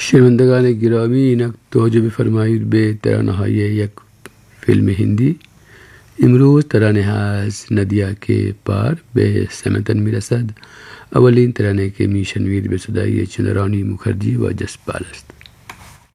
شنوندگان گرامی، اینک توجه بفرمایید به ترانه‌های یک فیلم هندی. امروز ترانه از ندیا که پار به سمتن میرسد. اولین ترانه که میشنوید به صدای چندرانی مخرجی و جسپال است.